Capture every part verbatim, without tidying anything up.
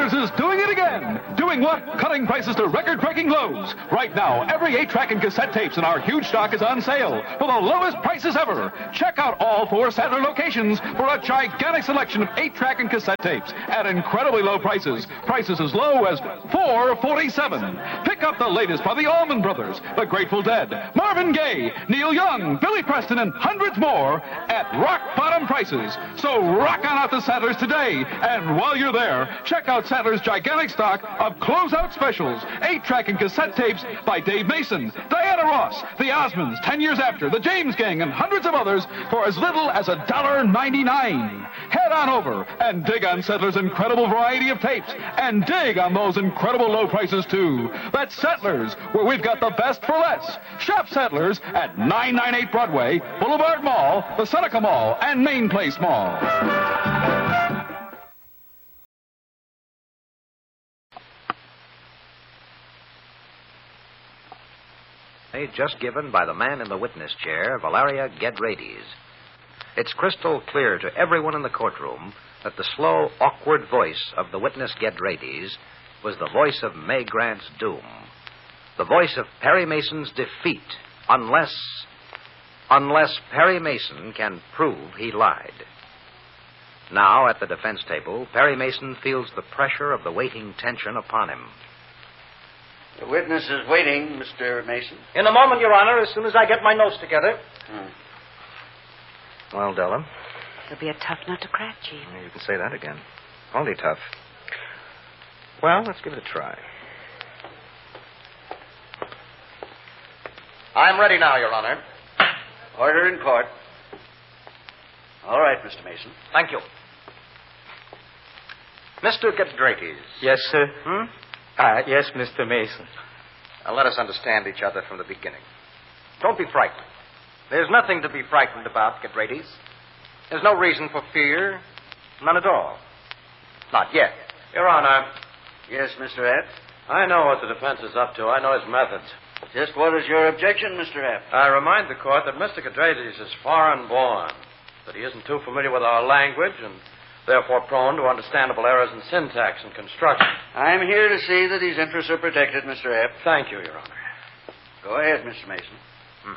Settlers is doing it again. Doing what? Cutting prices to record-breaking lows. Right now, every eight-track and cassette tapes in our huge stock is on sale for the lowest prices ever. Check out all four Sattler locations for a gigantic selection of eight-track and cassette tapes at incredibly low prices. Prices as low as four forty-seven. Pick up the latest by the Allman Brothers, the Grateful Dead, Marvin Gaye, Neil Young, Billy Preston, and hundreds more at rock-bottom prices. So rock on out to Sattler's today. And while you're there, check out Sattler's gigantic stock of closeout specials, eight-track and cassette tapes by Dave Mason, Diana Ross, the Osmonds, Ten Years After, the James Gang, and hundreds of others for as little as a dollar ninety-nine. Head on over and dig on Settler's incredible variety of tapes, and dig on those incredible low prices too. That's Settlers, where we've got the best for less. Shop Settlers at nine ninety-eight Broadway, Boulevard Mall, the Seneca Mall, and Main Place Mall. Just given by the man in the witness chair, Valeria Gedrades. It's crystal clear to everyone in the courtroom that the slow, awkward voice of the witness Gedrades was the voice of May Grant's doom. The voice of Perry Mason's defeat, unless, unless Perry Mason can prove he lied. Now, at the defense table, Perry Mason feels the pressure of the waiting tension upon him. The witness is waiting, Mister Mason. In a moment, Your Honor, as soon as I get my notes together. Hmm. Well, Della. It'll be a tough nut to crack, Chief. You can say that again. Only tough. Well, let's give it a try. I'm ready now, Your Honor. Order in court. All right, Mister Mason. Thank you. Mister Gedrades. Yes, sir. Hmm? Ah, yes, Mister Mason. Now, let us understand each other from the beginning. Don't be frightened. There's nothing to be frightened about, Gedrades. There's no reason for fear. None at all. Not yet. Your Honor. Yes, Mister Epp? I know what the defense is up to. I know his methods. Just what is your objection, Mister Epp? I remind the court that Mister Gedrades is foreign born, that he isn't too familiar with our language, and therefore prone to understandable errors in syntax and construction. I'm here to see that his interests are protected, Mister Epp. Thank you, Your Honor. Go ahead, Mister Mason. Hmm.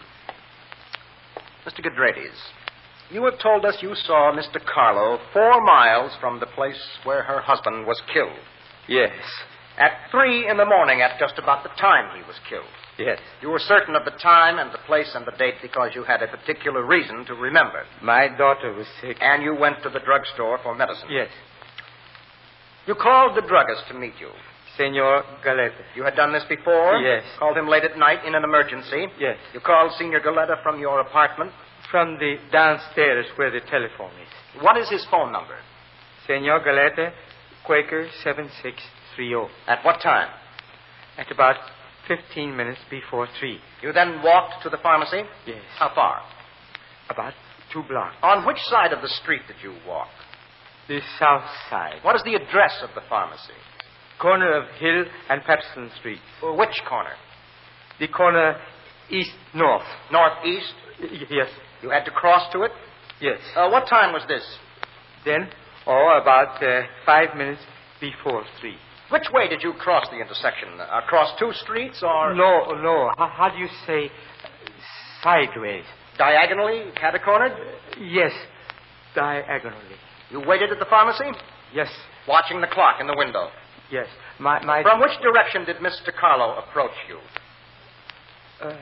Mister Gedrades, you have told us you saw Mister Carlo four miles from the place where her husband was killed. Yes. At three in the morning, at just about the time he was killed. Yes. You were certain of the time and the place and the date because you had a particular reason to remember. My daughter was sick. And you went to the drugstore for medicine. Yes. You called the druggist to meet you. Senor Galetta. You had done this before? Yes. Called him late at night in an emergency? Yes. You called Senor Galetta from your apartment? From the downstairs where the telephone is. What is his phone number? Senor Galetta, Quaker seven six three zero. At what time? At about fifteen minutes before three. You then walked to the pharmacy? Yes. How far? About two blocks. On which side of the street did you walk? The south side. What is the address of the pharmacy? Corner of Hill and Patterson Street. Well, which corner? The corner east-north. Northeast? Y- yes. You had to cross to it? Yes. Uh, what time was this? Then, oh, about uh, five minutes before three. Which way did you cross the intersection? Across two streets or... No, no. How, how do you say sideways? Diagonally? Catacornered? Uh, yes, diagonally. You waited at the pharmacy? Yes. Watching the clock in the window? Yes. My, my... From which direction did Mister Carlo approach you? Uh...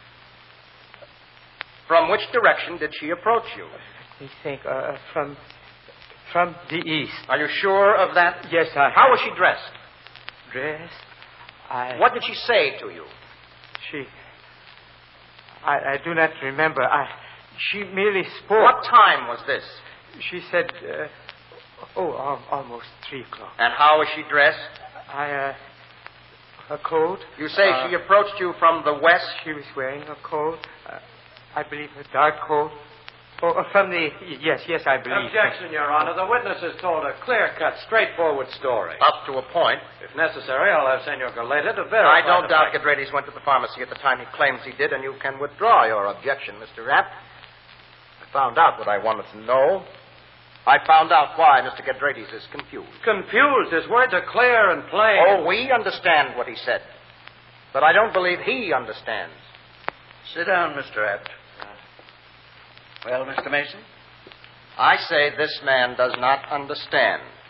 From which direction did she approach you? Let me think. Uh, from... From the east. Are you sure of that? Yes, I... How was she dressed? Dressed? I... What did she say to you? She... I, I do not remember. I... She merely spoke. What time was this? She said... Uh, oh, al- almost three o'clock. And how was she dressed? I, uh... Her coat. You say uh, she approached you from the west? She was wearing a coat. Uh, I believe a dark coat. Oh, uh, from the... Yes, yes, I believe. Objection, Your Honor. The witness has told a clear-cut, straightforward story. Up to a point. If necessary, I'll have Senor Galetta to verify. I don't the doubt fact. Gedrades went to the pharmacy at the time he claims he did, and you can withdraw your objection, Mister Rapp. I found out what I wanted to know. I found out why Mister Gedrades is confused. Confused. His words are clear and plain. Oh, we understand what he said. But I don't believe he understands. Sit down, Mister Abbott. Well, Mister Mason? I say this man does not understand.